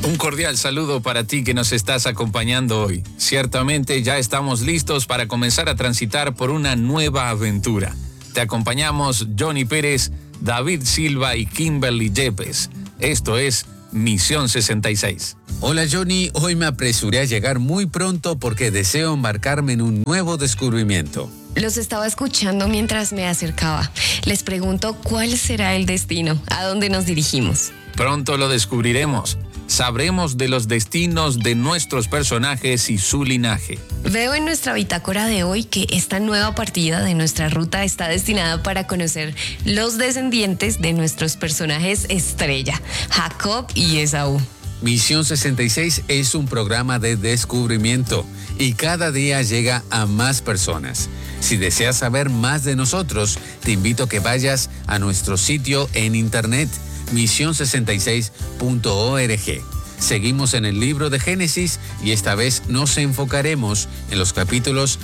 Un cordial saludo para ti que nos estás acompañando hoy. Ciertamente ya estamos listos para comenzar a transitar por una nueva aventura. Te acompañamos Johnny Pérez, David Silva y Kimberly Yepes. Esto es Misión 66. Hola Johnny, hoy me apresuré a llegar muy pronto porque deseo embarcarme en un nuevo descubrimiento. Los estaba escuchando mientras me acercaba. Les pregunto cuál será el destino, a dónde nos dirigimos. Pronto lo descubriremos. Sabremos de los destinos de nuestros personajes y su linaje. Veo en nuestra bitácora de hoy que esta nueva partida de nuestra ruta está destinada para conocer los descendientes de nuestros personajes estrella, Jacob y Esaú. Misión 66 es un programa de descubrimiento y cada día llega a más personas. Si deseas saber más de nosotros, te invito a que vayas a nuestro sitio en internet, mision66.org. Seguimos en el libro de Génesis y esta vez nos enfocaremos en los capítulos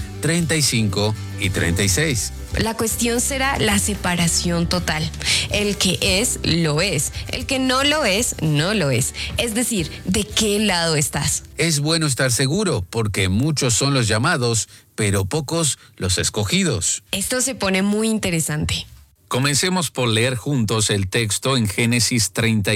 35 y 36. La cuestión será la separación total. El que es, lo es. El que no lo es, no lo es. Es decir, ¿de qué lado estás? Es bueno estar seguro porque muchos son los llamados, pero pocos los escogidos. Esto se pone muy interesante. Comencemos por leer juntos el texto en Génesis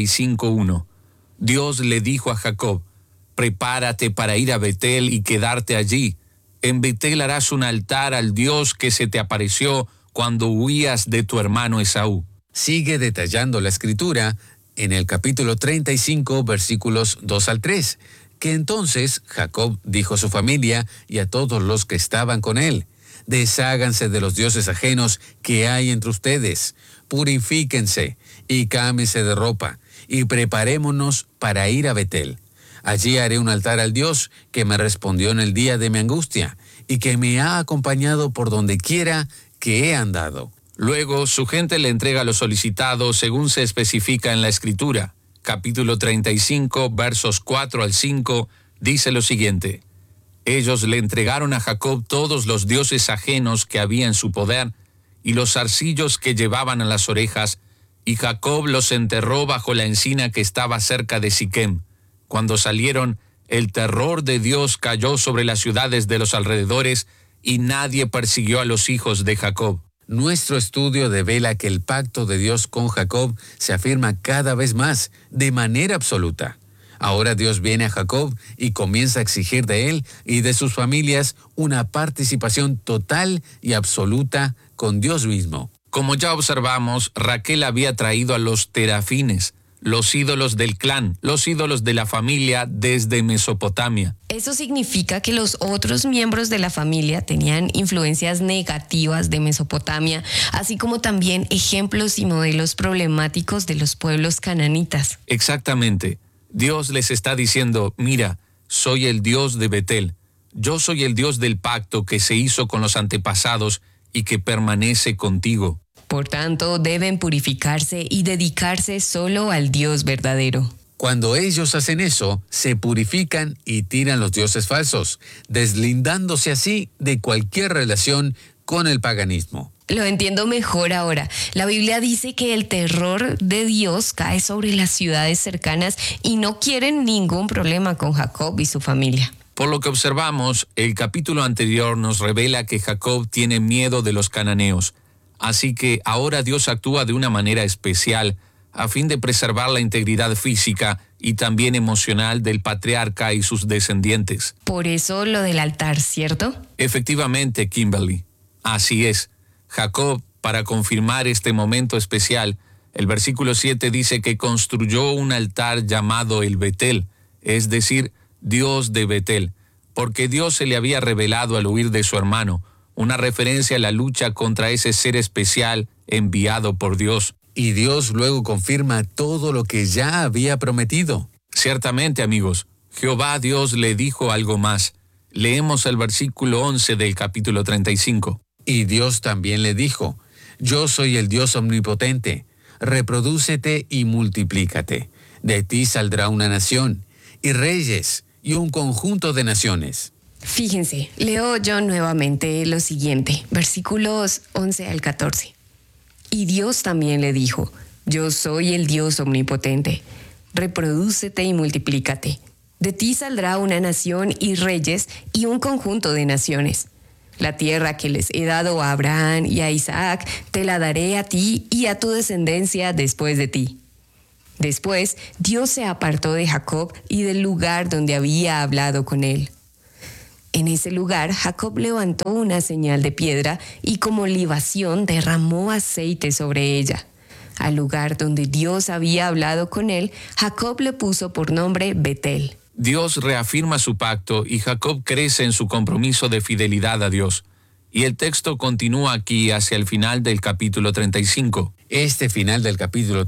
35:1. Dios le dijo a Jacob: prepárate para ir a Betel y quedarte allí. En Betel harás un altar al Dios que se te apareció cuando huías de tu hermano Esaú. Sigue detallando la escritura en el capítulo 35, versículos 2 al 3, que entonces Jacob dijo a su familia y a todos los que estaban con él: desháganse de los dioses ajenos que hay entre ustedes, purifíquense y cámbiense de ropa, y preparémonos para ir a Betel. Allí haré un altar al Dios que me respondió en el día de mi angustia y que me ha acompañado por donde quiera que he andado. Luego su gente le entrega lo solicitado según se especifica en la Escritura. Capítulo 35, versos 4 al 5, dice lo siguiente: ellos le entregaron a Jacob todos los dioses ajenos que había en su poder y los zarcillos que llevaban a las orejas, y Jacob los enterró bajo la encina que estaba cerca de Siquem. Cuando salieron, el terror de Dios cayó sobre las ciudades de los alrededores y nadie persiguió a los hijos de Jacob. Nuestro estudio devela que el pacto de Dios con Jacob se afirma cada vez más, de manera absoluta. Ahora Dios viene a Jacob y comienza a exigir de él y de sus familias una participación total y absoluta con Dios mismo. Como ya observamos, Raquel había traído a los terafines, los ídolos del clan, los ídolos de la familia desde Mesopotamia. Eso significa que los otros miembros de la familia tenían influencias negativas de Mesopotamia, así como también ejemplos y modelos problemáticos de los pueblos cananitas. Exactamente. Dios les está diciendo: mira, soy el Dios de Betel. Yo soy el Dios del pacto que se hizo con los antepasados y que permanece contigo. Por tanto, deben purificarse y dedicarse solo al Dios verdadero. Cuando ellos hacen eso, se purifican y tiran los dioses falsos, deslindándose así de cualquier relación con el paganismo. Lo entiendo mejor ahora. La Biblia dice que el terror de Dios cae sobre las ciudades cercanas y no quieren ningún problema con Jacob y su familia. Por lo que observamos, el capítulo anterior nos revela que Jacob tiene miedo de los cananeos. Así que ahora Dios actúa de una manera especial a fin de preservar la integridad física y también emocional del patriarca y sus descendientes. Por eso lo del altar, ¿cierto? Efectivamente, Kimberly. Así es. Jacob, para confirmar este momento especial, el versículo 7 dice que construyó un altar llamado el Betel, es decir, Dios de Betel, porque Dios se le había revelado al huir de su hermano, una referencia a la lucha contra ese ser especial enviado por Dios. Y Dios luego confirma todo lo que ya había prometido. Ciertamente, amigos, Jehová Dios le dijo algo más. Leemos el versículo 11 del capítulo 35. Y Dios también le dijo: yo soy el Dios omnipotente, reprodúcete y multiplícate. De ti saldrá una nación, y reyes, y un conjunto de naciones. Fíjense, leo yo nuevamente lo siguiente, versículos 11 al 14. Y Dios también le dijo: yo soy el Dios omnipotente. reprodúcete y multiplícate. De ti saldrá una nación y reyes y un conjunto de naciones. La tierra que les he dado a Abraham y a Isaac, te la daré a ti y a tu descendencia después de ti. Después, Dios se apartó de Jacob y del lugar donde había hablado con él. En ese lugar, Jacob levantó una señal de piedra y como libación derramó aceite sobre ella. Al lugar donde Dios había hablado con él, Jacob le puso por nombre Betel. Dios reafirma su pacto y Jacob crece en su compromiso de fidelidad a Dios. Y el texto continúa aquí hacia el final del capítulo 35. Este final del capítulo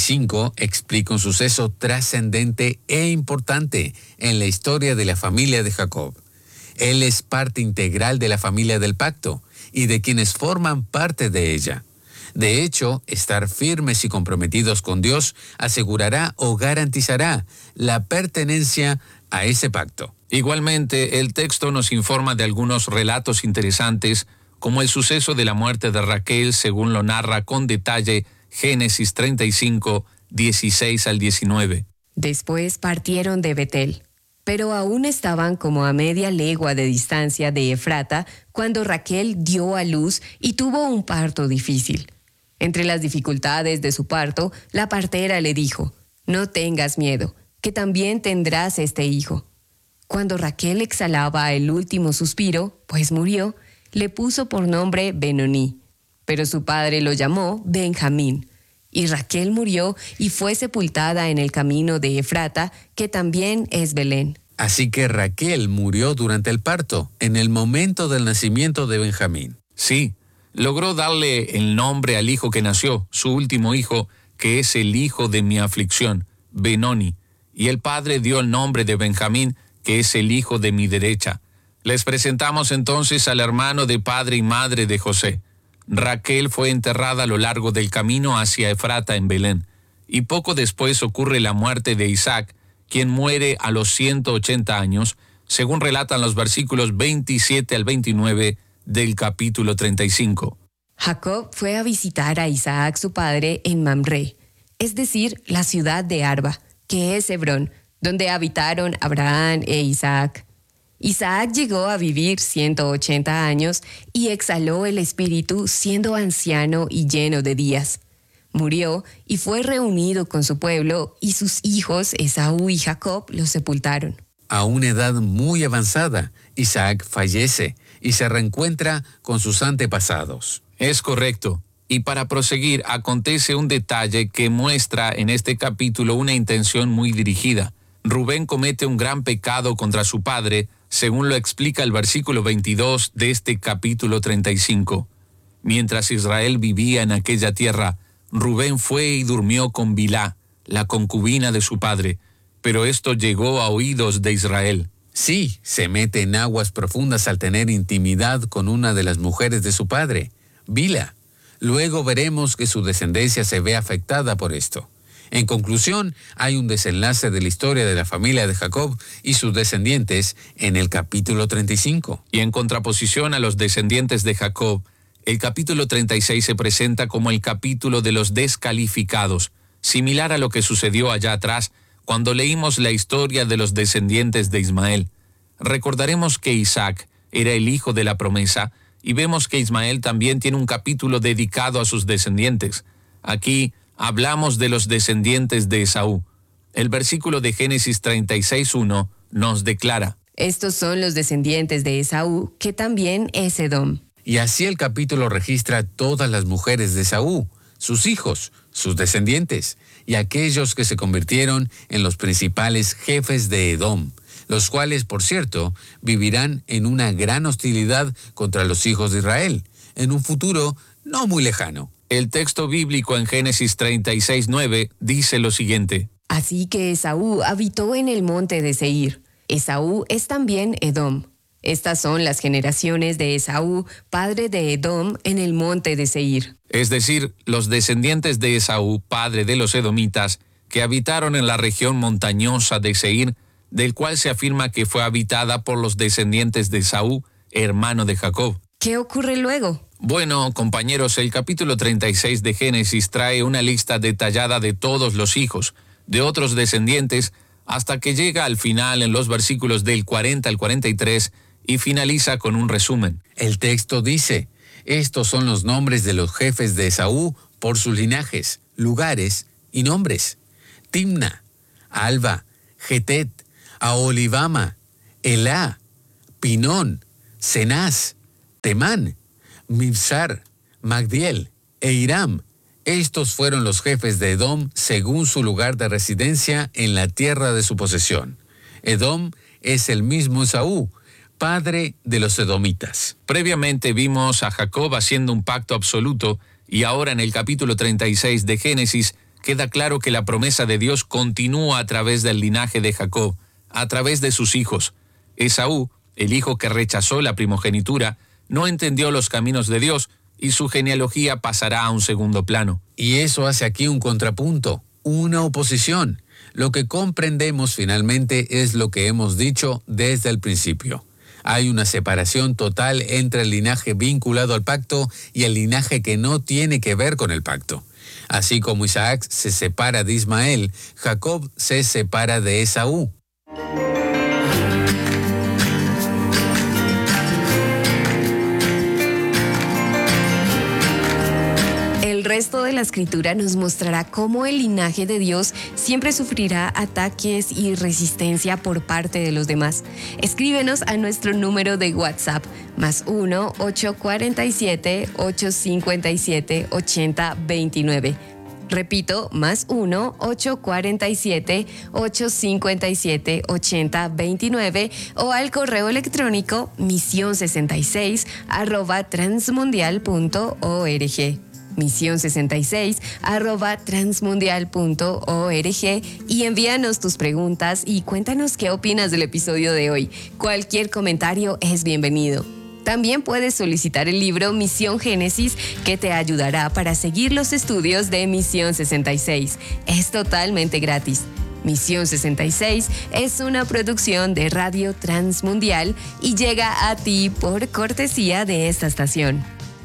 35 explica un suceso trascendente e importante en la historia de la familia de Jacob. Él es parte integral de la familia del pacto y de quienes forman parte de ella. De hecho, estar firmes y comprometidos con Dios asegurará o garantizará la pertenencia a ese pacto. Igualmente, el texto nos informa de algunos relatos interesantes, como el suceso de la muerte de Raquel, según lo narra con detalle Génesis 35, 16 al 19. Después partieron de Betel, pero aún estaban como a media legua de distancia de Efrata cuando Raquel dio a luz y tuvo un parto difícil. Entre las dificultades de su parto, la partera le dijo: «No tengas miedo, que también tendrás este hijo». Cuando Raquel exhalaba el último suspiro, pues murió, le puso por nombre Benoní, pero su padre lo llamó Benjamín. Y Raquel murió y fue sepultada en el camino de Efrata, que también es Belén. Así que Raquel murió durante el parto, en el momento del nacimiento de Benjamín. Sí, logró darle el nombre al hijo que nació, su último hijo, que es el hijo de mi aflicción, Benoni. Y el padre dio el nombre de Benjamín, que es el hijo de mi derecha. Les presentamos entonces al hermano de padre y madre de José. Raquel fue enterrada a lo largo del camino hacia Efrata en Belén, y poco después ocurre la muerte de Isaac, quien muere a los 180 años, según relatan los versículos 27 al 29 del capítulo 35. Jacob fue a visitar a Isaac su padre en Mamre, es decir, la ciudad de Arba, que es Hebrón, donde habitaron Abraham e Isaac. Isaac llegó a vivir 180 años y exhaló el espíritu siendo anciano y lleno de días. Murió y fue reunido con su pueblo y sus hijos Esaú y Jacob lo sepultaron. A una edad muy avanzada, Isaac fallece y se reencuentra con sus antepasados. Es correcto. Y para proseguir, acontece un detalle que muestra en este capítulo una intención muy dirigida. Rubén comete un gran pecado contra su padre, según lo explica el versículo 22 de este capítulo 35. Mientras Israel vivía en aquella tierra, Rubén fue y durmió con Bilhá, la concubina de su padre, pero esto llegó a oídos de Israel. Sí, se mete en aguas profundas al tener intimidad con una de las mujeres de su padre, Bilhá. Luego veremos que su descendencia se ve afectada por esto. En conclusión, hay un desenlace de la historia de la familia de Jacob y sus descendientes en el capítulo 35. Y en contraposición a los descendientes de Jacob, el capítulo 36 se presenta como el capítulo de los descalificados, similar a lo que sucedió allá atrás cuando leímos la historia de los descendientes de Ismael. Recordaremos que Isaac era el hijo de la promesa y vemos que Ismael también tiene un capítulo dedicado a sus descendientes. Aquí hablamos de los descendientes de Esaú. El versículo de Génesis 36:1 nos declara: Estos son los descendientes de Esaú, que también es Edom. Y así el capítulo registra todas las mujeres de Esaú, sus hijos, sus descendientes, y aquellos que se convirtieron en los principales jefes de Edom, los cuales, por cierto, vivirán en una gran hostilidad contra los hijos de Israel, en un futuro no muy lejano. El texto bíblico en Génesis 36:9 dice lo siguiente: Así que Esaú habitó en el monte de Seir. Esaú es también Edom. Estas son las generaciones de Esaú, padre de Edom, en el monte de Seir. Es decir, los descendientes de Esaú, padre de los edomitas, que habitaron en la región montañosa de Seir, del cual se afirma que fue habitada por los descendientes de Esaú, hermano de Jacob. ¿Qué ocurre luego? Bueno, compañeros, el capítulo 36 de Génesis trae una lista detallada de todos los hijos, de otros descendientes, hasta que llega al final en los versículos del 40 al 43 y finaliza con un resumen. El texto dice: estos son los nombres de los jefes de Esaú por sus linajes, lugares y nombres: Timna, Alba, Getet, Aholibama, Elá, Pinón, Cenaz, Temán, Mibsar, Magdiel e Hiram. Estos fueron los jefes de Edom según su lugar de residencia en la tierra de su posesión. Edom es el mismo Esaú, padre de los edomitas. Previamente vimos a Jacob haciendo un pacto absoluto, y ahora en el capítulo 36 de Génesis queda claro que la promesa de Dios continúa a través del linaje de Jacob, a través de sus hijos. Esaú, el hijo que rechazó la primogenitura, no entendió los caminos de Dios, y su genealogía pasará a un segundo plano. Y eso hace aquí un contrapunto, una oposición. Lo que comprendemos finalmente es lo que hemos dicho desde el principio. Hay una separación total entre el linaje vinculado al pacto y el linaje que no tiene que ver con el pacto. Así como Isaac se separa de Ismael, Jacob se separa de Esaú. El resto de la escritura nos mostrará cómo el linaje de Dios siempre sufrirá ataques y resistencia por parte de los demás. Escríbenos a nuestro número de WhatsApp, +1 847 857 8029. Repito, +1 847 857 8029 o al correo electrónico mision66@transmundial.org. mision66@transmundial.org y envíanos tus preguntas y cuéntanos qué opinas del episodio de hoy. Cualquier comentario es bienvenido. También puedes solicitar el libro Misión Génesis, que te ayudará para seguir los estudios de Misión 66. Es totalmente gratis. Misión 66 es una producción de Radio Transmundial y llega a ti por cortesía de esta estación.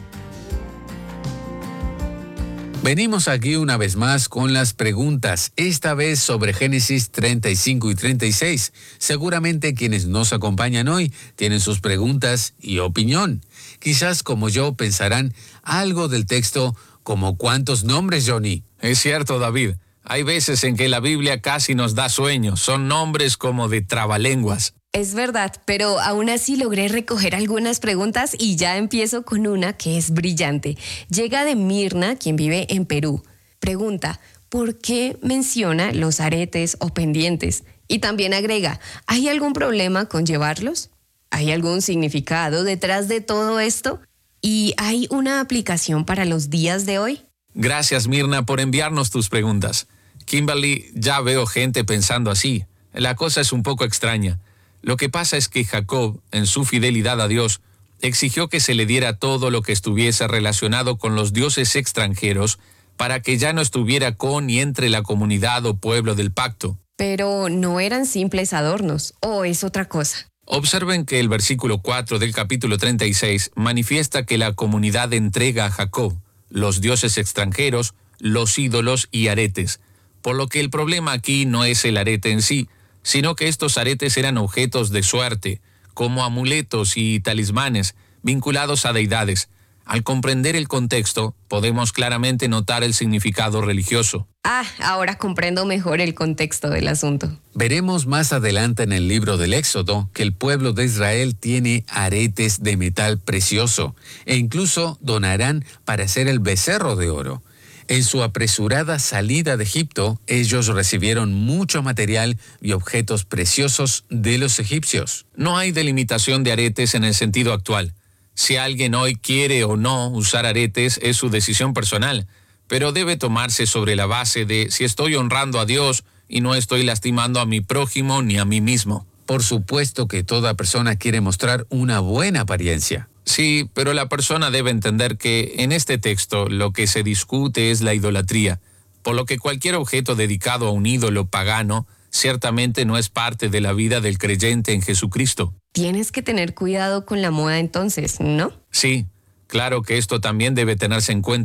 Venimos aquí una vez más con las preguntas, esta vez sobre Génesis 35 y 36. Seguramente quienes nos acompañan hoy tienen sus preguntas y opinión. Quizás como yo pensarán algo del texto como ¿cuántos nombres, Johnny? Es cierto, David. Hay veces en que la Biblia casi nos da sueño. Son nombres como de trabalenguas. Es verdad, pero aún así logré recoger algunas preguntas y ya empiezo con una que es brillante. Llega de Mirna, quien vive en Perú. Pregunta, ¿por qué menciona los aretes o pendientes? Y también agrega, ¿hay algún problema con llevarlos? ¿Hay algún significado detrás de todo esto? ¿Y hay una aplicación para los días de hoy? Gracias, Mirna, por enviarnos tus preguntas. Kimberly, ya veo gente pensando así. La cosa es un poco extraña. Lo que pasa es que Jacob, en su fidelidad a Dios, exigió que se le diera todo lo que estuviese relacionado con los dioses extranjeros para que ya no estuviera con y entre la comunidad o pueblo del pacto. Pero no eran simples adornos, ¿o es otra cosa? Observen que el versículo 4 del capítulo 36 manifiesta que la comunidad entrega a Jacob los dioses extranjeros, los ídolos y aretes, por lo que el problema aquí no es el arete en sí, sino que estos aretes eran objetos de suerte, como amuletos y talismanes vinculados a deidades. Al comprender el contexto, podemos claramente notar el significado religioso. Ahora comprendo mejor el contexto del asunto. Veremos más adelante en el libro del Éxodo que el pueblo de Israel tiene aretes de metal precioso e incluso donarán para hacer el becerro de oro. En su apresurada salida de Egipto, ellos recibieron mucho material y objetos preciosos de los egipcios. No hay delimitación de aretes en el sentido actual. Si alguien hoy quiere o no usar aretes es su decisión personal, pero debe tomarse sobre la base de si estoy honrando a Dios y no estoy lastimando a mi prójimo ni a mí mismo. Por supuesto que toda persona quiere mostrar una buena apariencia. Sí, pero la persona debe entender que en este texto lo que se discute es la idolatría, por lo que cualquier objeto dedicado a un ídolo pagano ciertamente no es parte de la vida del creyente en Jesucristo. Tienes que tener cuidado con la moda entonces, ¿no? Sí, claro que esto también debe tenerse en cuenta.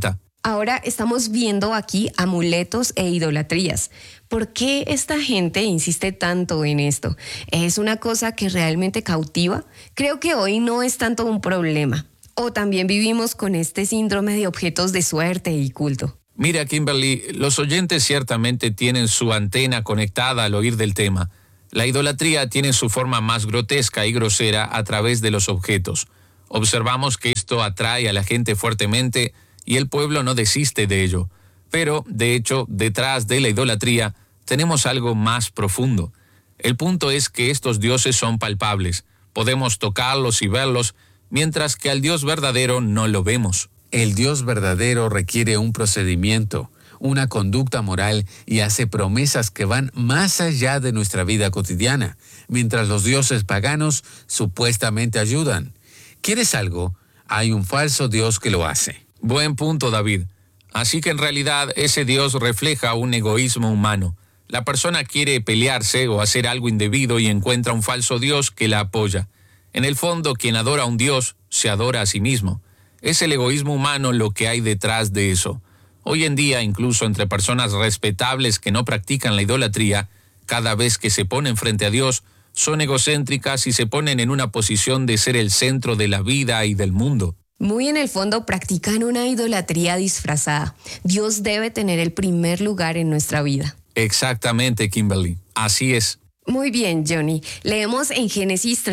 Ahora estamos viendo aquí amuletos e idolatrías. ¿Por qué esta gente insiste tanto en esto? ¿Es una cosa que realmente cautiva? Creo que hoy no es tanto un problema. O también vivimos con este síndrome de objetos de suerte y culto. Mira, Kimberly, los oyentes ciertamente tienen su antena conectada al oír del tema. La idolatría tiene su forma más grotesca y grosera a través de los objetos. Observamos que esto atrae a la gente fuertemente y el pueblo no desiste de ello. Pero, de hecho, detrás de la idolatría tenemos algo más profundo. El punto es que estos dioses son palpables. Podemos tocarlos y verlos, mientras que al Dios verdadero no lo vemos. El Dios verdadero requiere un procedimiento, una conducta moral y hace promesas que van más allá de nuestra vida cotidiana, mientras los dioses paganos supuestamente ayudan. ¿Quieres algo? Hay un falso Dios que lo hace. Buen punto, David. Así que en realidad ese Dios refleja un egoísmo humano. La persona quiere pelearse o hacer algo indebido y encuentra un falso Dios que la apoya. En el fondo, quien adora a un Dios se adora a sí mismo. Es el egoísmo humano lo que hay detrás de eso. Hoy en día, incluso entre personas respetables que no practican la idolatría, cada vez que se ponen frente a Dios, son egocéntricas y se ponen en una posición de ser el centro de la vida y del mundo. Muy en el fondo practican una idolatría disfrazada. Dios debe tener el primer lugar en nuestra vida. Exactamente, Kimberly. Así es. Muy bien, Johnny. Leemos en Génesis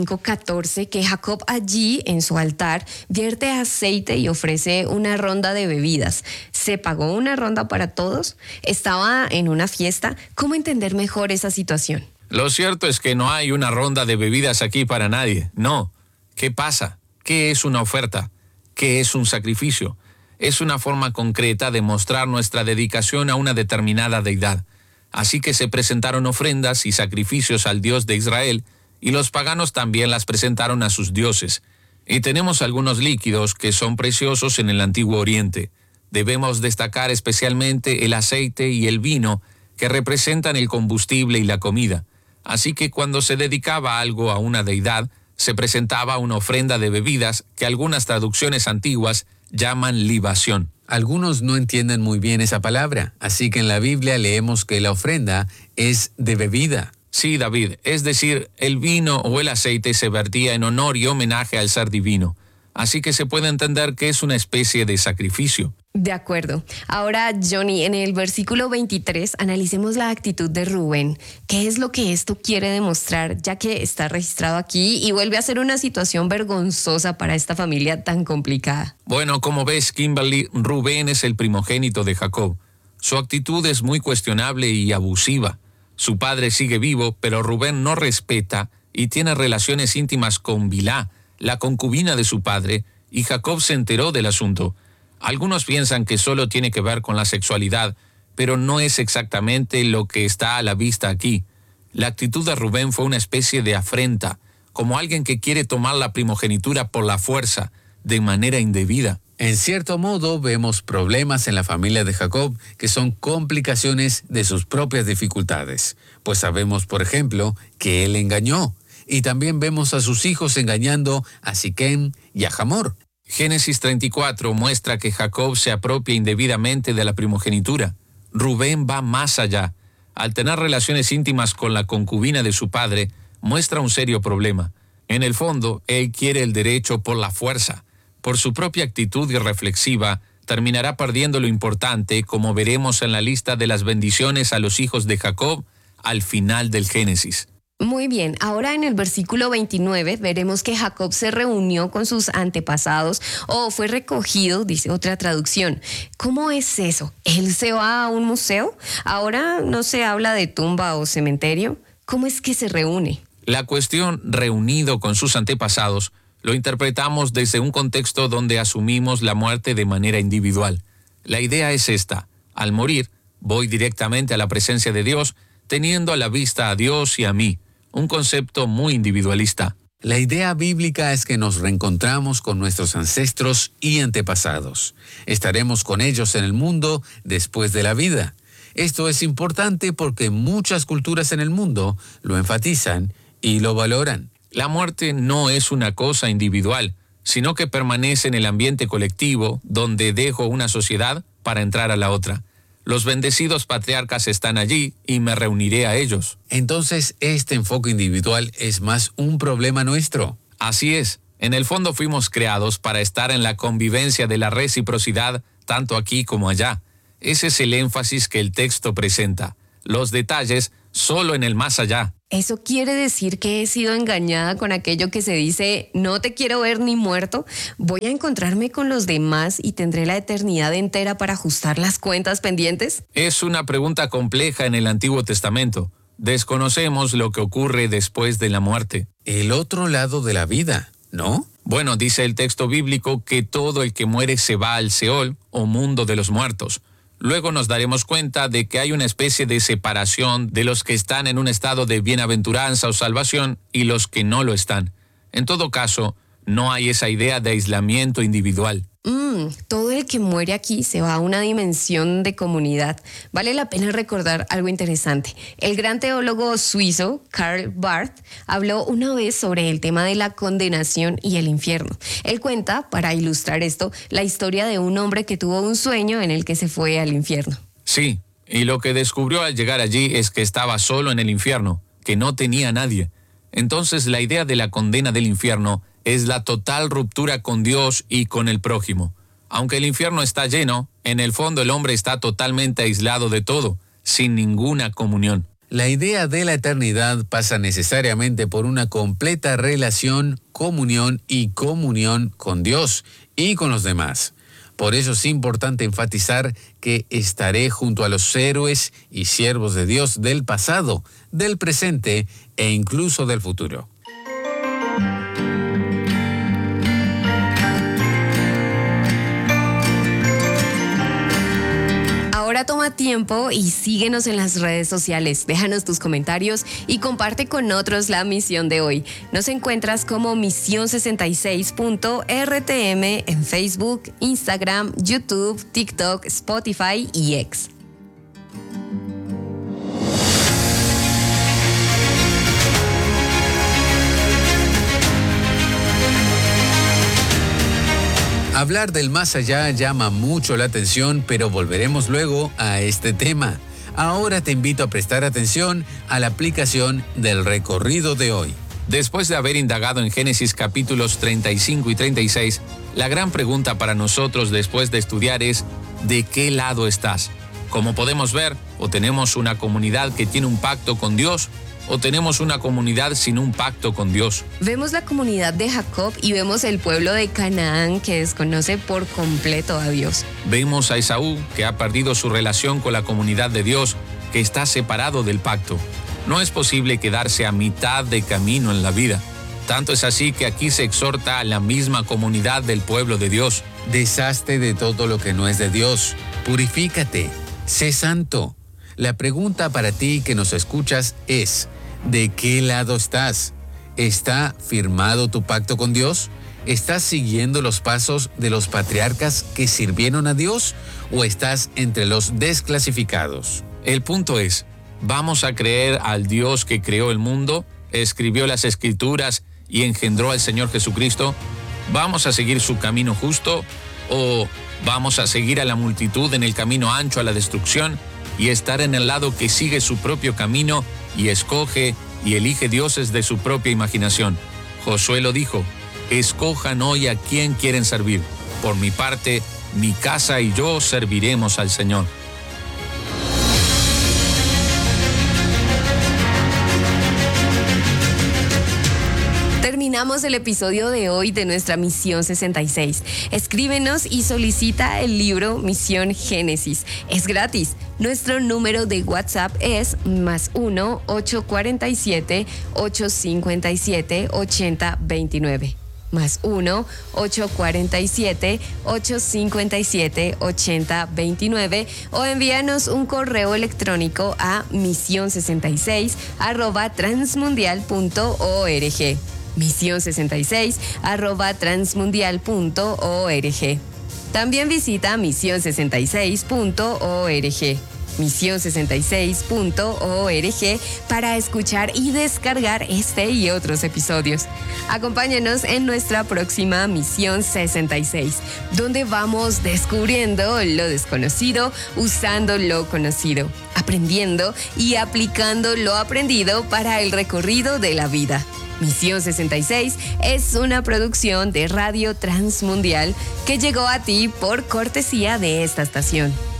35:14 que Jacob allí, en su altar, vierte aceite y ofrece una ronda de bebidas. ¿Se pagó una ronda para todos? ¿Estaba en una fiesta? ¿Cómo entender mejor esa situación? Lo cierto es que no hay una ronda de bebidas aquí para nadie. No. ¿Qué pasa? ¿Qué es una oferta? ¿Qué es un sacrificio? Es una forma concreta de mostrar nuestra dedicación a una determinada deidad. Así que se presentaron ofrendas y sacrificios al Dios de Israel, y los paganos también las presentaron a sus dioses. Y tenemos algunos líquidos que son preciosos en el Antiguo Oriente. Debemos destacar especialmente el aceite y el vino, que representan el combustible y la comida. Así que cuando se dedicaba algo a una deidad, se presentaba una ofrenda de bebidas que algunas traducciones antiguas llaman libación. Algunos no entienden muy bien esa palabra, así que en la Biblia leemos que la ofrenda es de bebida. Sí, David, es decir, el vino o el aceite se vertía en honor y homenaje al ser divino. Así que se puede entender que es una especie de sacrificio. De acuerdo. Ahora, Johnny, en el versículo 23 analicemos la actitud de Rubén. ¿Qué es lo que esto quiere demostrar, ya que está registrado aquí y vuelve a ser una situación vergonzosa para esta familia tan complicada? Bueno, como ves, Kimberly, Rubén es el primogénito de Jacob. Su actitud es muy cuestionable y abusiva. Su padre sigue vivo, pero Rubén no respeta y tiene relaciones íntimas con Bilhá, la concubina de su padre, y Jacob se enteró del asunto. Algunos piensan que solo tiene que ver con la sexualidad, pero no es exactamente lo que está a la vista aquí. La actitud de Rubén fue una especie de afrenta, como alguien que quiere tomar la primogenitura por la fuerza, de manera indebida. En cierto modo, vemos problemas en la familia de Jacob que son complicaciones de sus propias dificultades. Pues sabemos, por ejemplo, que él engañó. Y también vemos a sus hijos engañando a Siquem y a Hamor. Génesis 34 muestra que Jacob se apropia indebidamente de la primogenitura. Rubén va más allá. Al tener relaciones íntimas con la concubina de su padre, muestra un serio problema. En el fondo, él quiere el derecho por la fuerza. Por su propia actitud irreflexiva, terminará perdiendo lo importante, como veremos en la lista de las bendiciones a los hijos de Jacob al final del Génesis. Muy bien, ahora en el versículo 29 veremos que Jacob se reunió con sus antepasados o fue recogido, dice otra traducción. ¿Cómo es eso? ¿Él se va a un museo? Ahora no se habla de tumba o cementerio. ¿Cómo es que se reúne? La cuestión reunido con sus antepasados lo interpretamos desde un contexto donde asumimos la muerte de manera individual. La idea es esta: al morir, voy directamente a la presencia de Dios, teniendo a la vista a Dios y a mí. Un concepto muy individualista. La idea bíblica es que nos reencontramos con nuestros ancestros y antepasados. Estaremos con ellos en el mundo después de la vida. Esto es importante porque muchas culturas en el mundo lo enfatizan y lo valoran. La muerte no es una cosa individual, sino que permanece en el ambiente colectivo, donde dejo una sociedad para entrar a la otra. Los bendecidos patriarcas están allí y me reuniré a ellos. Entonces, este enfoque individual es más un problema nuestro. Así es. En el fondo fuimos creados para estar en la convivencia de la reciprocidad, tanto aquí como allá. Ese es el énfasis que el texto presenta. Los detalles solo en el más allá. ¿Eso quiere decir que he sido engañada con aquello que se dice, no te quiero ver ni muerto? ¿Voy a encontrarme con los demás y tendré la eternidad entera para ajustar las cuentas pendientes? Es una pregunta compleja en el Antiguo Testamento. Desconocemos lo que ocurre después de la muerte. El otro lado de la vida, ¿no? Bueno, dice el texto bíblico que todo el que muere se va al Seol, o mundo de los muertos. Luego nos daremos cuenta de que hay una especie de separación de los que están en un estado de bienaventuranza o salvación y los que no lo están. En todo caso, no hay esa idea de aislamiento individual. Todo el que muere aquí se va a una dimensión de comunidad. Vale la pena recordar algo interesante. El gran teólogo suizo Karl Barth habló una vez sobre el tema de la condenación y el infierno. Él cuenta, para ilustrar esto, la historia de un hombre que tuvo un sueño en el que se fue al infierno. Sí, y lo que descubrió al llegar allí es que estaba solo en el infierno, que no tenía a nadie. Entonces la idea de la condena del infierno es la total ruptura con Dios y con el prójimo. Aunque el infierno está lleno, en el fondo el hombre está totalmente aislado de todo, sin ninguna comunión. La idea de la eternidad pasa necesariamente por una completa relación, comunión y comunión con Dios y con los demás. Por eso es importante enfatizar que estaré junto a los héroes y siervos de Dios del pasado, del presente e incluso del futuro. Ahora toma tiempo y síguenos en las redes sociales. Déjanos tus comentarios y comparte con otros la misión de hoy. Nos encuentras como Misión66.rtm en Facebook, Instagram, YouTube, TikTok, Spotify y X. Hablar del más allá llama mucho la atención, pero volveremos luego a este tema. Ahora te invito a prestar atención a la aplicación del recorrido de hoy. Después de haber indagado en Génesis capítulos 35 y 36, la gran pregunta para nosotros después de estudiar es, ¿de qué lado estás? Como podemos ver, o tenemos una comunidad que tiene un pacto con Dios, o tenemos una comunidad sin un pacto con Dios. Vemos la comunidad de Jacob y vemos el pueblo de Canaán que desconoce por completo a Dios. Vemos a Esaú, que ha perdido su relación con la comunidad de Dios, que está separado del pacto. No es posible quedarse a mitad de camino en la vida. Tanto es así que aquí se exhorta a la misma comunidad del pueblo de Dios. Deshazte de todo lo que no es de Dios. Purifícate. Sé santo. La pregunta para ti que nos escuchas es, ¿de qué lado estás? ¿Está firmado tu pacto con Dios? ¿Estás siguiendo los pasos de los patriarcas que sirvieron a Dios? ¿O estás entre los desclasificados? El punto es, ¿vamos a creer al Dios que creó el mundo, escribió las Escrituras y engendró al Señor Jesucristo? ¿Vamos a seguir su camino justo? ¿O vamos a seguir a la multitud en el camino ancho a la destrucción y estar en el lado que sigue su propio camino y escoge y elige dioses de su propia imaginación? Josué lo dijo, escojan hoy a quién quieren servir. Por mi parte, mi casa y yo serviremos al Señor. Terminamos el episodio de hoy de nuestra Misión 66. Escríbenos y solicita el libro Misión Génesis. Es gratis. Nuestro número de WhatsApp es +1 847 857 8029. +1 847 857 8029 o envíanos un correo electrónico a misión66@transmundial.org. misión66@transmundial.org. También visita misión66.org. mision66.org para escuchar y descargar este y otros episodios. Acompáñanos en nuestra próxima Misión 66, donde vamos descubriendo lo desconocido, usando lo conocido, aprendiendo y aplicando lo aprendido para el recorrido de la vida. Misión 66 es una producción de Radio Transmundial que llegó a ti por cortesía de esta estación.